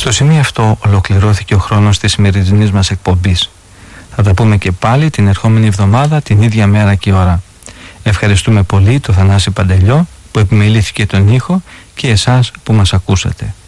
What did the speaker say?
Στο σημείο αυτό ολοκληρώθηκε ο χρόνος της σημερινής μας εκπομπής. Θα τα πούμε και πάλι την ερχόμενη εβδομάδα, την ίδια μέρα και ώρα. Ευχαριστούμε πολύ τον Θανάση Παντελιό που επιμελήθηκε τον ήχο και εσάς που μας ακούσατε.